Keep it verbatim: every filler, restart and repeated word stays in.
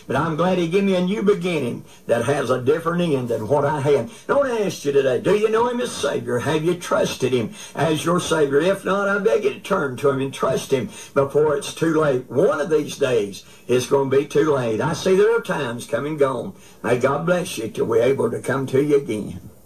But I'm glad he gave me a new beginning that has a different end than what I had. I want to ask you today, do you know him as Savior? Have you trusted him as your Savior? If not, I beg you to turn to him and trust him before it's too late. One of these days, it's going to be too late. I see there are times come and gone. May God bless you till we're able to come to you again.